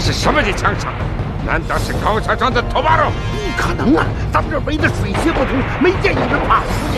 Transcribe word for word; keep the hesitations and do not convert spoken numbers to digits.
是什么的枪手？难道是高桥庄的头巴肉？ 不可能啊！咱们这围得水泄不通，没见有人怕。